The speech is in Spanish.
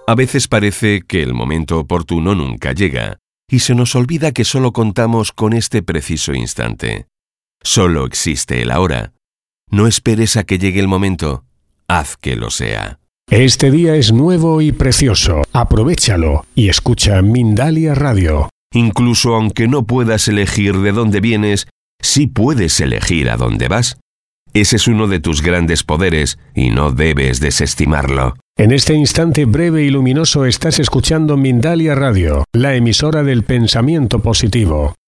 A veces parece que el momento oportuno nunca llega, y se nos olvida que solo contamos con este preciso instante. Solo existe el ahora. No esperes a que llegue el momento, haz que lo sea. Este día es nuevo y precioso. Aprovéchalo y escucha Mindalia Radio. Incluso aunque no puedas elegir de dónde vienes, sí puedes elegir a dónde vas. Ese es uno de tus grandes poderes y no debes desestimarlo. En este instante breve y luminoso estás escuchando Mindalia Radio, la emisora del pensamiento positivo.